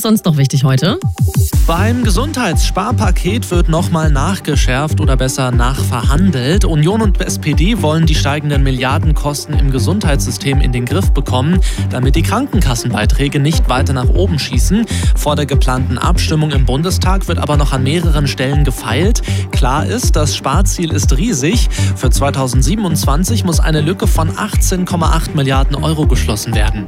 sonst noch wichtig heute? Beim Gesundheitssparpaket wird nochmal nachgeschärft oder besser nachverhandelt. Union und SPD wollen die steigenden Milliardenkosten im Gesundheitssystem in den Griff bekommen, damit die Krankenkassenbeiträge nicht weiter nach oben schießen. Vor der geplanten Abstimmung im Bundestag wird aber noch an mehreren Stellen gefeilt. Klar ist, das Sparziel ist riesig. Für 2027 muss eine Lücke von 18,8 Milliarden Euro geschlossen werden.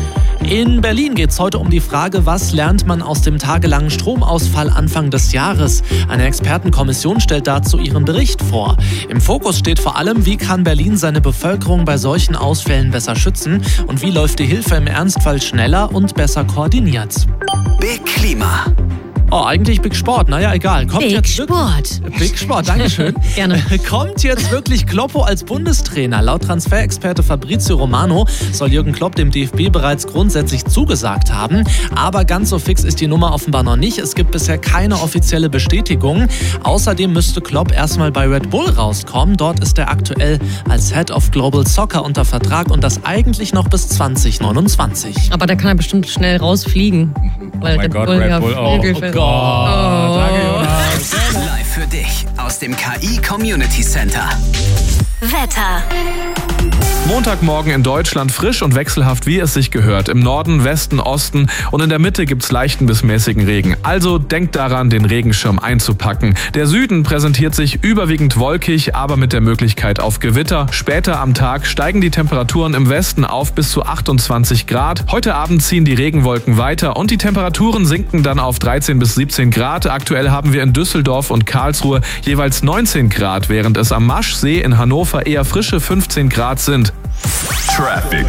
In Berlin geht es heute um die Frage, was lernt man aus dem tagelangen Stromausfall Anfang des Jahres? Eine Expertenkommission stellt dazu ihren Bericht vor. Im Fokus steht vor allem, wie kann Berlin seine Bevölkerung bei solchen Ausfällen besser schützen und wie läuft die Hilfe im Ernstfall schneller und besser koordiniert. Big Klima. Oh, eigentlich Big Sport. Naja, egal. Big Sport. Big Sport, dankeschön. Gerne. Kommt jetzt wirklich Kloppo als Bundestrainer? Laut Transferexperte Fabrizio Romano soll Jürgen Klopp dem DFB bereits grundsätzlich zugesagt haben. Aber ganz so fix ist die Nummer offenbar noch nicht. Es gibt bisher keine offizielle Bestätigung. Außerdem müsste Klopp erstmal bei Red Bull rauskommen. Dort ist er aktuell als Head of Global Soccer unter Vertrag und das eigentlich noch bis 2029. Aber da kann er bestimmt schnell rausfliegen. Weil Red Bull Oh Gott, danke Jonas. Live für dich aus dem KI Community Center. Wetter. Montagmorgen in Deutschland frisch und wechselhaft, wie es sich gehört. Im Norden, Westen, Osten und in der Mitte gibt's leichten bis mäßigen Regen. Also denkt daran, den Regenschirm einzupacken. Der Süden präsentiert sich überwiegend wolkig, aber mit der Möglichkeit auf Gewitter. Später am Tag steigen die Temperaturen im Westen auf bis zu 28 Grad. Heute Abend ziehen die Regenwolken weiter und die Temperaturen sinken dann auf 13 bis 17 Grad. Aktuell haben wir in Düsseldorf und Karlsruhe jeweils 19 Grad, während es am Maschsee in Hannover eher frische 15 Grad sind. Traffic.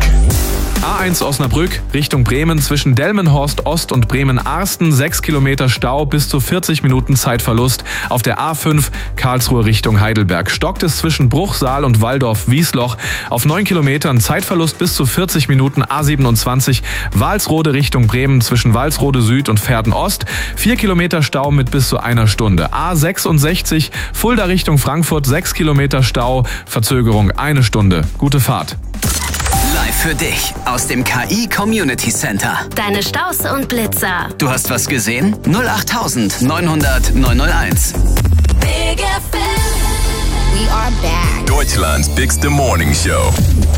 A1 Osnabrück Richtung Bremen zwischen Delmenhorst Ost und Bremen-Arsten 6 Kilometer Stau bis zu 40 Minuten Zeitverlust. Auf der A5 Karlsruhe Richtung Heidelberg stockt es zwischen Bruchsal und Waldorf-Wiesloch. Auf 9 Kilometern Zeitverlust bis zu 40 Minuten A27 Walsrode Richtung Bremen zwischen Walsrode Süd und Verden Ost. 4 Kilometer Stau mit bis zu einer Stunde. A66 Fulda Richtung Frankfurt 6 Kilometer Stau, Verzögerung 1 Stunde. Gute Fahrt. Live für dich aus dem KI Community Center. Deine Staus und Blitzer. Du hast was gesehen? 08900 901. Big FM. We are back. Deutschland's bigste Morning Show.